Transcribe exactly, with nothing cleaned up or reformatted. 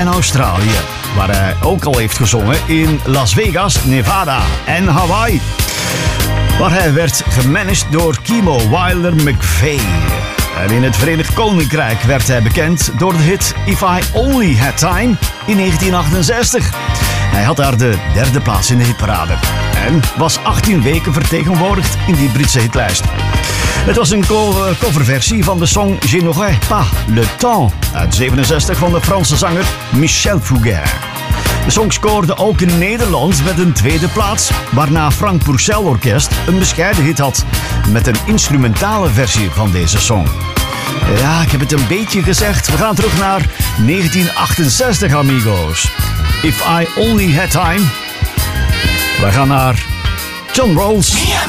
en Australië, waar hij ook al heeft gezongen in Las Vegas, Nevada en Hawaii, waar hij werd gemanaged door Kimo Wilder McVeigh. En in het Verenigd Koninkrijk werd hij bekend door de hit If I Only Had Time in negentien achtenzestig. Hij had daar de derde plaats in de hitparade en was achttien weken vertegenwoordigd in die Britse hitlijst. Het was een co- coverversie van de song Je n'aurai pas le temps uit zevenenzestig van de Franse zanger Michel Fugain. De song scoorde ook in Nederland met een tweede plaats, waarna Frank Purcell Orkest een bescheiden hit had met een instrumentale versie van deze song. Ja, ik heb het een beetje gezegd. We gaan terug naar negentien achtenzestig, amigos. If I Only Had Time. We gaan naar John Rawls.